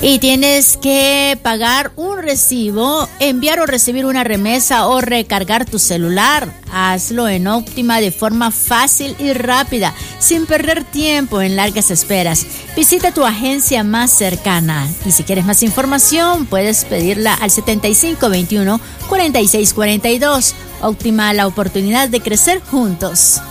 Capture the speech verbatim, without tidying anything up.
y tienes que pagar un recibo, enviar o recibir una remesa o recargar tu celular. Hazlo en Óptima de forma fácil y rápida, sin perder tiempo en largas esperas. Visita tu agencia más cercana y si quieres más información puedes pedirla al setenta y cinco veintiuno, cuarenta y seis cuarenta y dos. Óptima, la oportunidad de crecer juntos.